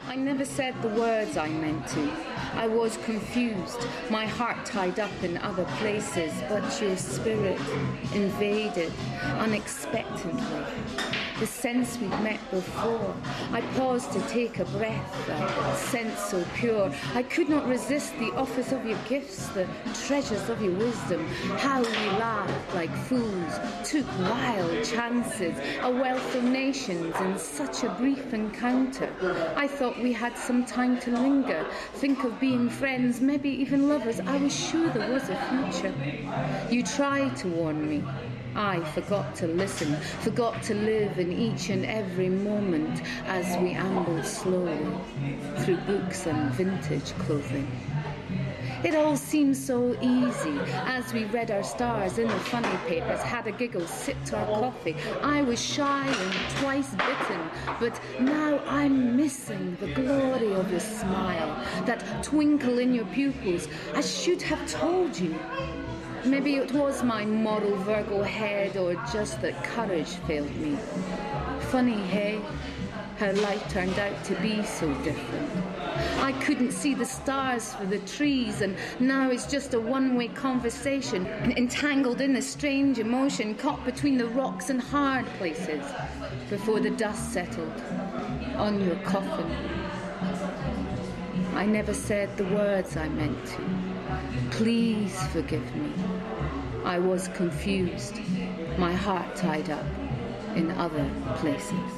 I never said the words I meant to. I was confused, my heart tied up in other places, but your spirit invaded unexpectedly. The sense we'd met before. I paused to take a breath, a sense so pure. I could not resist the offers of your gifts, the treasures of your wisdom. How we laughed like fools, took wild chances, a wealth of nations in such a brief encounter. I thought we had some time to linger, think of being friends, maybe even lovers. I was sure there was a future. You tried to warn me. I forgot to listen, forgot to live in each and every moment as we ambled slowly through books and vintage clothing. It all seemed so easy as we read our stars in the funny papers, had a giggle, sipped our coffee. I was shy and twice bitten, but now I'm missing the glory of your smile, that twinkle in your pupils. I should have told you. Maybe it was my moral Virgo head, or just that courage failed me. Funny, hey? How life turned out to be so different. I couldn't see the stars for the trees, and now it's just a one-way conversation, entangled in a strange emotion, caught between the rocks and hard places, before the dust settled on your coffin. I never said the words I meant to. Please forgive me. I was confused, my heart tied up in other places.